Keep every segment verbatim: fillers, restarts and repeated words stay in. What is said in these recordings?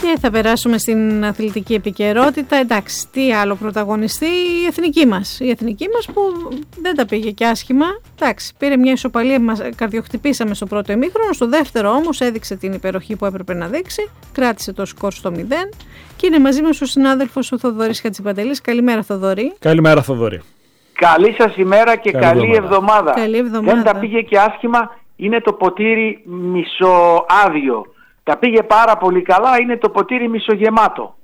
Και θα περάσουμε στην αθλητική επικαιρότητα. Εντάξει, τι άλλο πρωταγωνιστεί, η εθνική μας. Η εθνική μας που δεν τα πήγε και άσχημα. Εντάξει, πήρε μια ισοπαλία, μας καρδιοχτυπήσαμε στο πρώτο ημίχρονο. Στο δεύτερο όμως έδειξε την υπεροχή που έπρεπε να δείξει. Κράτησε το σκορ στο μηδέν. Και είναι μαζί μας ο συνάδελφος ο Θοδωρής Χατζηπαντελής. Καλημέρα, Θοδωρή. Καλημέρα, Θοδωρή. Καλή σας ημέρα και καλή, καλή εβδομάδα. Καλή εβδομάδα. Δεν τα πήγε και άσχημα, είναι το ποτήρι μισοάδιο. Τα πήγε πάρα πολύ καλά, είναι το ποτήρι μισογεμάτο.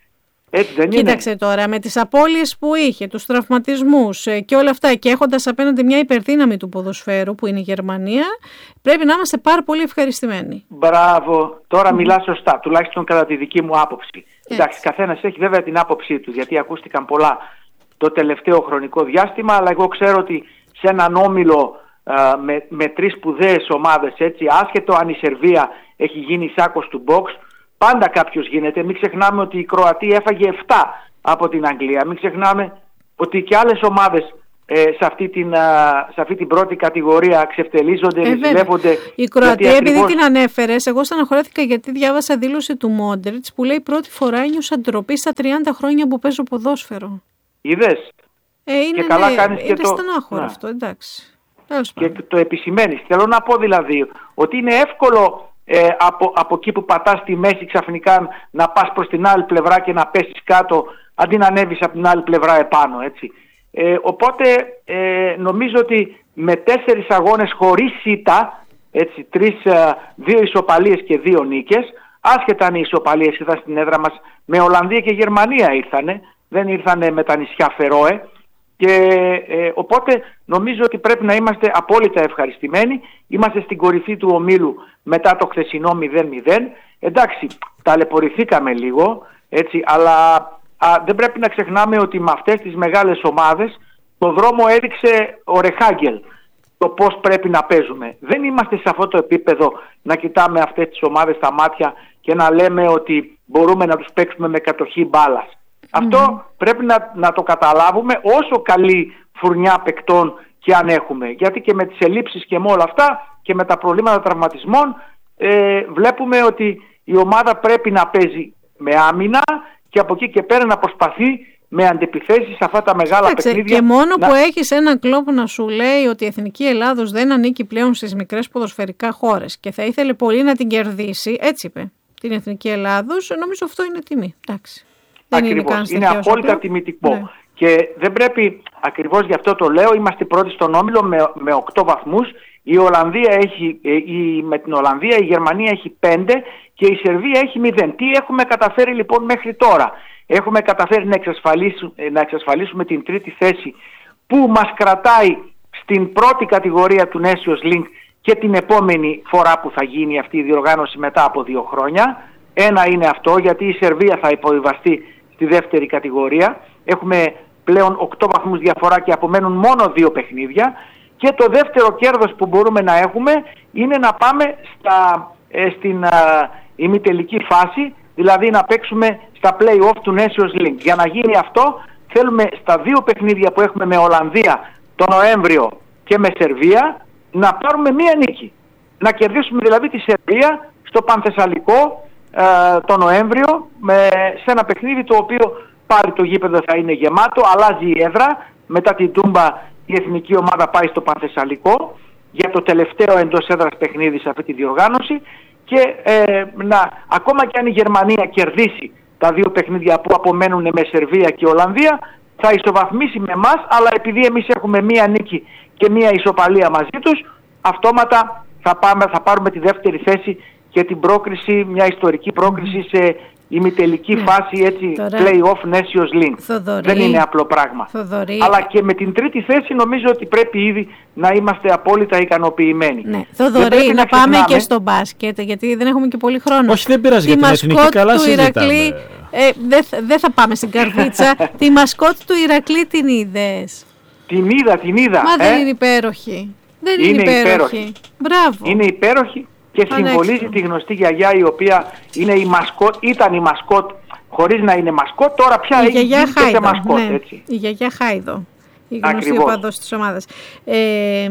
Έτσι δεν είναι? Κοίταξε τώρα, με τις απώλειες που είχε, τους τραυματισμούς και όλα αυτά, και έχοντας απέναντι μια υπερδύναμη του ποδοσφαίρου που είναι η Γερμανία, πρέπει να είμαστε πάρα πολύ ευχαριστημένοι. Μπράβο, τώρα mm. μιλάς σωστά, τουλάχιστον κατά τη δική μου άποψη. Έτσι. Εντάξει, καθένας έχει βέβαια την άποψή του, γιατί ακούστηκαν πολλά το τελευταίο χρονικό διάστημα, αλλά εγώ ξέρω ότι σε έναν όμιλο α, με, με τρεις σπουδαίες ομάδες, έτσι, άσχετο αν η Σερβία έχει γίνει σάκος του box, πάντα κάποιος γίνεται. Μην ξεχνάμε ότι η Κροατία έφαγε επτά από την Αγγλία. Μην ξεχνάμε ότι και άλλες ομάδες ε, σε, αυτή την, α, σε αυτή την πρώτη κατηγορία ξεφτελίζονται, ε, ζηλεύονται. Η Κροατία, επειδή ακριβώς... την ανέφερες, εγώ στεναχωρέθηκα γιατί διάβασα δήλωση του Μόντριτς που λέει πρώτη φορά ένιωσα ντροπή στα τριάντα χρόνια που παίζω ποδόσφαιρο. Είδες. Ε, είναι, και καλά ναι, κάνεις είναι και το... στενάχωρο να. αυτό, εντάξει. Και το επισημαίνεις. Θέλω να πω δηλαδή ότι είναι εύκολο ε, από, από εκεί που πατάς στη μέση ξαφνικά να πας προς την άλλη πλευρά και να πέσεις κάτω αντί να ανέβεις από την άλλη πλευρά επάνω, έτσι. Ε, οπότε ε, νομίζω ότι με τέσσερις αγώνες χωρίς ήττα, έτσι, τρεις, ε, δύο ισοπαλίες και δύο νίκες, άσχετα αν οι ισοπαλίες ήρθαν στην έδρα μας, με Ολλανδία και Γερμανία ήρθανε, δεν ήρθανε με τα νησιά Φερόε. Και ε, οπότε νομίζω ότι πρέπει να είμαστε απόλυτα ευχαριστημένοι. Είμαστε στην κορυφή του ομίλου μετά το χθεσινό μηδέν μηδέν. Εντάξει, ταλαιπωρηθήκαμε λίγο, έτσι, αλλά α, δεν πρέπει να ξεχνάμε ότι με αυτές τις μεγάλες ομάδες το δρόμο έδειξε ο Ρεχάγκελ το πώς πρέπει να παίζουμε. Δεν είμαστε σε αυτό το επίπεδο να κοιτάμε αυτές τις ομάδες στα μάτια και να λέμε ότι μπορούμε να τους παίξουμε με κατοχή μπάλας. Αυτό mm. πρέπει να, να το καταλάβουμε όσο καλή φουρνιά παικτών και αν έχουμε. Γιατί και με τις ελλείψεις και με όλα αυτά και με τα προβλήματα τραυματισμών ε, βλέπουμε ότι η ομάδα πρέπει να παίζει με άμυνα και από εκεί και πέρα να προσπαθεί με αντεπιθέσεις σε αυτά τα μεγάλα Άξε, παιχνίδια. Και μόνο να... που έχεις έναν κλόπ να σου λέει ότι η Εθνική Ελλάδος δεν ανήκει πλέον στις μικρές ποδοσφαιρικά χώρες και θα ήθελε πολύ να την κερδίσει, έτσι είπε, την Εθνική Ελλάδος, νομίζω αυτό είναι τιμή. Εντάξει. Ακριβώς, είναι, είναι απόλυτα τιμητικό. Ναι. Και δεν πρέπει, ακριβώς γι' αυτό το λέω, είμαστε πρώτοι στον όμιλο με, με οκτώ βαθμούς. Η Ολλανδία έχει, η, με την Ολλανδία η Γερμανία έχει πέντε και η Σερβία έχει μηδέν. Τι έχουμε καταφέρει λοιπόν μέχρι τώρα? Έχουμε καταφέρει να εξασφαλίσουμε, να εξασφαλίσουμε την τρίτη θέση που μας κρατάει στην πρώτη κατηγορία του Nations League και την επόμενη φορά που θα γίνει αυτή η διοργάνωση μετά από δύο χρόνια. Ένα είναι αυτό, γιατί η Σερβία θα υποβιβαστεί στη δεύτερη κατηγορία. Έχουμε πλέον οκτώ βαθμούς διαφορά και απομένουν μόνο δύο παιχνίδια. Και το δεύτερο κέρδος που μπορούμε να έχουμε είναι να πάμε στα, ε, στην α, ημιτελική φάση, δηλαδή να παίξουμε στα play-off του Nations League. Για να γίνει αυτό θέλουμε στα δύο παιχνίδια που έχουμε με Ολλανδία τον Νοέμβριο και με Σερβία να πάρουμε μία νίκη. Να κερδίσουμε δηλαδή τη Σερβία στο Πανθεσσαλικό ε, τον Νοέμβριο με, σε ένα παιχνίδι το οποίο πάλι το γήπεδο θα είναι γεμάτο, αλλάζει η έδρα, μετά την Τούμπα η εθνική ομάδα πάει στο Πανθεσσαλικό για το τελευταίο εντός έδρας παιχνίδι σε αυτή τη διοργάνωση και ε, να, ακόμα και αν η Γερμανία κερδίσει τα δύο παιχνίδια που απομένουν με Σερβία και Ολλανδία θα ισοβαθμίσει με εμάς, αλλά επειδή εμείς έχουμε μία νίκη και μία ισοπαλία μαζί τους, αυτόματα θα, πάμε, θα πάρουμε τη δεύτερη θέση και την πρόκριση, μια ιστορική πρόκριση σε ημιτελική ναι. φάση, έτσι, τώρα... play-off Nations League. Θοδωρή. Δεν είναι απλό πράγμα. Θοδωρή. Αλλά και με την τρίτη θέση νομίζω ότι πρέπει ήδη να είμαστε απόλυτα ικανοποιημένοι. Ναι. Θοδωρή, να, να πάμε και στο μπάσκετ, γιατί δεν έχουμε και πολύ χρόνο. Όχι, δεν πειράζει, για την εθνική καλά συζητάμε. Ε, δεν δε θα πάμε στην καρδίτσα. Τη μασκότ του Ηρακλή την είδες? Την είδα, την είδα. Μα ε? δεν είναι υπέροχη. Δεν είναι, είναι υπέροχη. υπέροχη. Μπράβο. Είναι υπέροχη. Και συμβολίζει τη γνωστή γιαγιά η οποία είναι η μασκότ, ήταν η μασκότ χωρίς να είναι μασκότ, τώρα πια η έχει γίνει και σε μασκότ. Ναι. Έτσι. Η γιαγιά Χάιδο. η γνωστή οπαδός της ομάδας. Ε,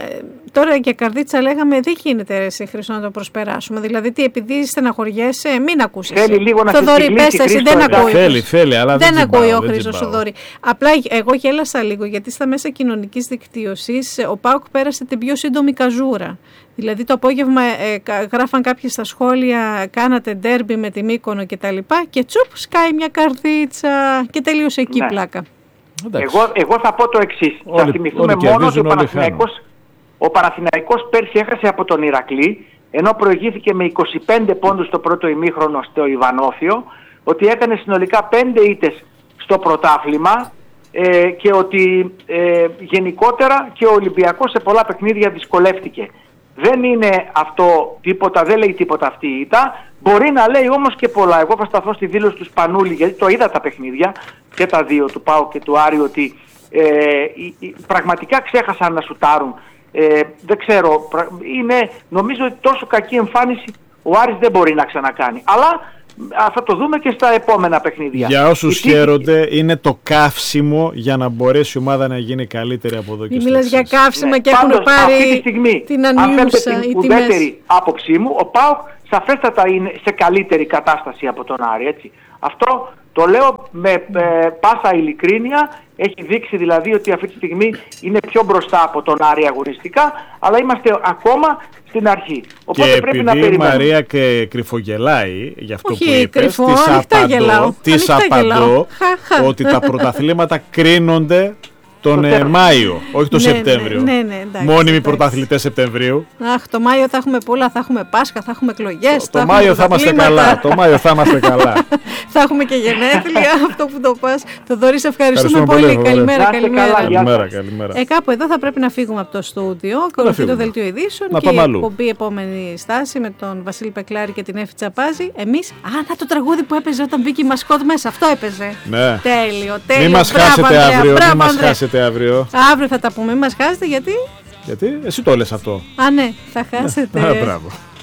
τώρα για Καρδίτσα λέγαμε δεν γίνεται ρε, σε Χρήστο να το προσπεράσουμε. Δηλαδή τι, επειδή στεναχωριέσαι, μην ακούσεις. Θέλει λίγο να Θοδωρή, πες εσύ, δεν ακούει. Θέλει, θέλει, αλλά δεν, δεν ακούει ο Χρήστος Θοδωρή. Απλά εγώ γέλασα λίγο γιατί στα μέσα κοινωνικής δικτύωσης ο ΠΑΟΚ πέρασε την πιο σύντομη καζούρα. Δηλαδή το απόγευμα ε, γράφαν κάποιοι στα σχόλια κάνατε ντέρμπι με τη Μύκονο και τα λοιπά και τσουπ σκάει μια Καρδίτσα και τελείωσε εκεί ναι. πλάκα. Εγώ, εγώ θα πω το εξής. Όλοι, θα θυμηθούμε μόνο ότι ο Παναθηναϊκός, ο Παναθηναϊκός πέρσι έχασε από τον Ηρακλή ενώ προηγήθηκε με είκοσι πέντε πόντους το πρώτο ημίχρονο στο Ιβανόφιο, ότι έκανε συνολικά πέντε ήττες στο πρωτάθλημα ε, και ότι ε, γενικότερα και ο Ολυμπιακός σε πολλά παιχνίδια δυσκολεύτηκε. Δεν είναι αυτό τίποτα, δεν λέει τίποτα αυτή η ήττα. Μπορεί να λέει όμως και πολλά. Εγώ θα σταθώ στη δήλωση του Σπανούλη, γιατί το είδα τα παιχνίδια και τα δύο, του ΠΑΟΚ και του Άρη, ότι ε, ε, πραγματικά ξέχασαν να σουτάρουν. Ε, δεν ξέρω, είναι, νομίζω ότι τόσο κακή εμφάνιση ο Άρης δεν μπορεί να ξανακάνει. Αλλά θα το δούμε και στα επόμενα παιχνίδια. Για όσους χαίρονται, είναι το καύσιμο για να μπορέσει η ομάδα να γίνει καλύτερη από εδώ και στο μιλάς για καύσιμα ναι, και έχουν πάρει αυτή τη στιγμή, την ανιούσα αν την ουδέτερη άποψή μου, ο ΠΑΟΚ σαφέστατα είναι σε καλύτερη κατάσταση από τον Άρη. Έτσι. Αυτό το λέω με ε, πάσα ειλικρίνεια. Έχει δείξει δηλαδή ότι αυτή τη στιγμή είναι πιο μπροστά από τον Άρη αγωνιστικά, αλλά είμαστε ακόμα στην αρχή. Οπότε και πρέπει επειδή να περιμένουμε. Η Μαρία και κρυφογελάει για αυτό όχι, που είπες, κρυφό, της απαντώ, της απαντώ ότι τα πρωταθλήματα κρίνονται τον ε, Μάιο, όχι τον ναι, Σεπτέμβριο. Ναι, ναι, ναι, εντάξει, μόνιμοι πρωταθλητές Σεπτεμβρίου. Αχ, το Μάιο θα έχουμε πολλά, θα έχουμε Πάσχα, θα έχουμε εκλογές. Το, το Μάιο θα είμαστε καλά. Το Μάιο θα είμαστε καλά. Θα έχουμε και γενέθλια, αυτό που το πας. Θοδωρή, σε ευχαριστούμε, ευχαριστούμε πολύ. Καλημέρα, Άστε καλημέρα. καλά, καλημέρα, καλημέρα. Ε, κάπου εδώ θα πρέπει να φύγουμε από το στούντιο. Ακολουθεί το δελτίο ειδήσεων και η εκπομπή επόμενη στάση με τον Βασίλη Πεκλάρη και την Εύη Τσαπάζη. Εμείς, α, να το τραγούδι που έπαιζε όταν μπήκε η μασκότ μέσα. Αυτό έπαιζε. Ναι. Τέλειο, τέλειο. Μην μας χάσετε αύριο. Μην μας χάσετε αύριο. Αύριο θα τα πούμε, μην μας χάσετε γιατί. Γιατί εσύ το λες αυτό. Α, ναι, θα χάσετε. Α, μπράβο.